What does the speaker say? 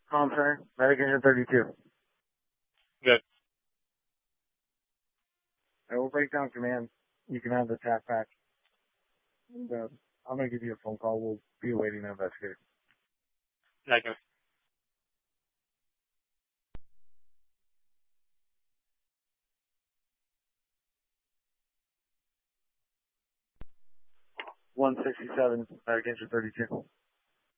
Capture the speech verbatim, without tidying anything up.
Calm center, medic engine thirty-two. Good. I will break down command. You can have the tap pack. And, uh, I'm going to give you a phone call. We'll be awaiting an investigator. Negative. one sixty-seven, medic engine thirty-two.